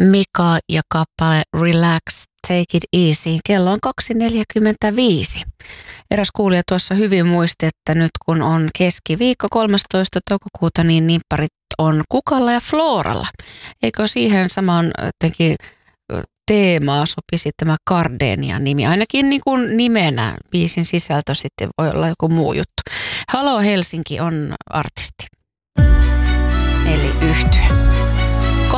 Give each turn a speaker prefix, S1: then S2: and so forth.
S1: Mika ja kappale Relax, Take It Easy. Kello on 2.45. Eräs kuulija tuossa hyvin muisti, että nyt kun on keskiviikko 13. toukokuuta, niin nimpparit on Kukalla ja Floralla. Eikö siihen samaan jotenkin teemaa sopisi tämä Gardenian nimi? Ainakin niin kuin nimenä, biisin sisältö sitten voi olla joku muu juttu. Halo Helsinki on artisti, eli yhtye.